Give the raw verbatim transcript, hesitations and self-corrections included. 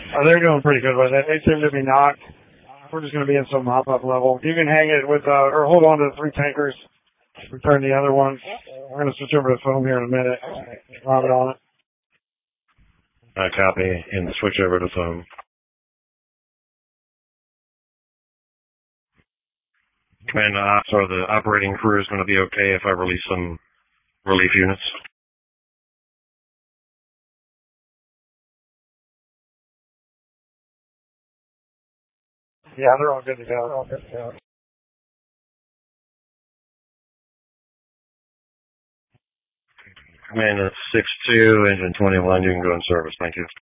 Oh, they're doing pretty good with it. They seem to be knocked. We're just going to be in some mop-up level. You can hang it with, uh, or hold on to the three tankers. Return the other ones. We're going to switch over to foam here in a minute. Drop it on it. I copy and switch over to foam. Command to ops, or the operating crew is going to be okay if I release some relief units? Yeah, they're all good to go. They're all good to go. Command at six two, engine twenty-one, you can go in service. Thank you.